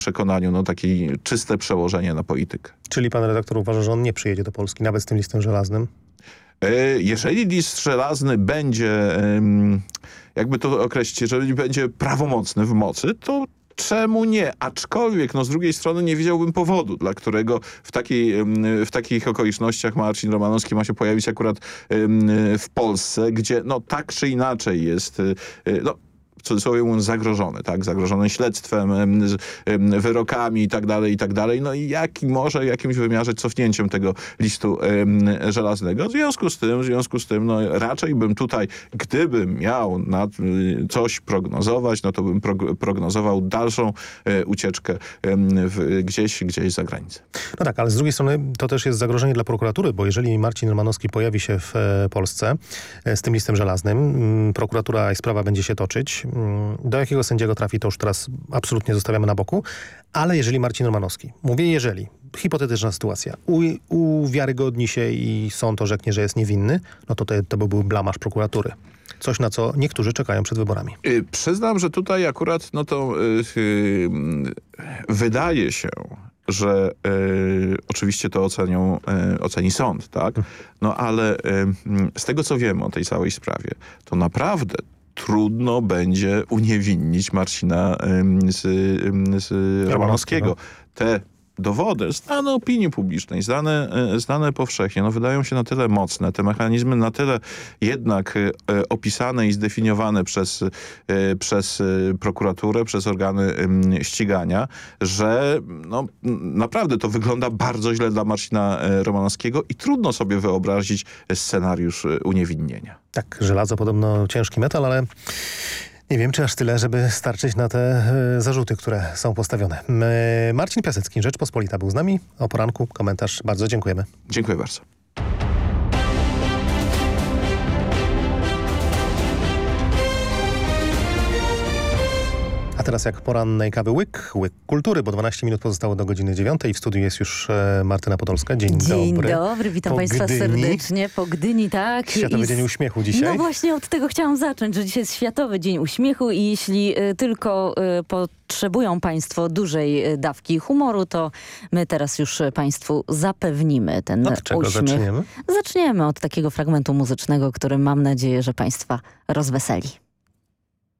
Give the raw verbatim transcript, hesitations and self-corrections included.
przekonaniu no, takie czyste przełożenie na politykę. Czyli pan redaktor uważa, że on nie przyjedzie do Polski, nawet z tym listem żelaznym? Jeżeli list żelazny będzie, jakby to określić, jeżeli będzie prawomocny w mocy, to czemu nie? Aczkolwiek, no z drugiej strony nie widziałbym powodu, dla którego w, takiej, w takich okolicznościach Marcin Romanowski ma się pojawić akurat w Polsce, gdzie no tak czy inaczej jest, no w cudzysłowie mówiąc, zagrożony, tak? Zagrożony śledztwem, wyrokami i tak dalej, i tak dalej. No i jak może w jakimś wymiarze cofnięciem tego listu żelaznego. W związku z tym, w związku z tym, no raczej bym tutaj, gdybym miał na coś prognozować, no to bym prog prognozował dalszą ucieczkę w, gdzieś, gdzieś za granicę. No tak, ale z drugiej strony to też jest zagrożenie dla prokuratury, bo jeżeli Marcin Romanowski pojawi się w Polsce z tym listem żelaznym, prokuratura i sprawa będzie się toczyć. Do jakiego sędziego trafi, to już teraz absolutnie zostawiamy na boku. Ale jeżeli Marcin Romanowski, mówię jeżeli, hipotetyczna sytuacja, u, uwiarygodni się i sąd orzeknie, że jest niewinny, no to to, to byłby blamaż prokuratury. Coś, na co niektórzy czekają przed wyborami. Yy, przyznam, że tutaj akurat no to yy, yy, wydaje się, że y, oczywiście to ocenią, y, oceni sąd, tak? No ale y, z tego, co wiemy o tej całej sprawie, to naprawdę trudno będzie uniewinnić Marcina y, z, y, z Romanowskiego. Te dowody znane opinii publicznej, znane, znane powszechnie, no wydają się na tyle mocne, te mechanizmy na tyle jednak opisane i zdefiniowane przez, przez prokuraturę, przez organy ścigania, że no, naprawdę to wygląda bardzo źle dla Marcina Romanowskiego i trudno sobie wyobrazić scenariusz uniewinnienia. Tak, żelazo podobno ciężki metal, ale nie wiem, czy aż tyle, żeby starczyć na te y, zarzuty, które są postawione. Y, Marcin Piasecki, Rzeczpospolita, był z nami. O poranku komentarz. Bardzo dziękujemy. Dziękuję bardzo. A teraz jak porannej kawy łyk, łyk kultury, bo dwanaście minut pozostało do godziny dziewiątej. W studiu jest już e, Martyna Podolska. Dzień, Dzień dobry. Dzień dobry, witam po Państwa Gdyni. serdecznie. Po Gdyni, tak. Światowy I Dzień Uśmiechu dzisiaj. No właśnie od tego chciałam zacząć, że dzisiaj jest Światowy Dzień Uśmiechu i jeśli y, tylko y, potrzebują Państwo dużej y, dawki humoru, to my teraz już y, Państwu zapewnimy ten Od czego uśmiech. zaczniemy? Zaczniemy od takiego fragmentu muzycznego, który mam nadzieję, że Państwa rozweseli.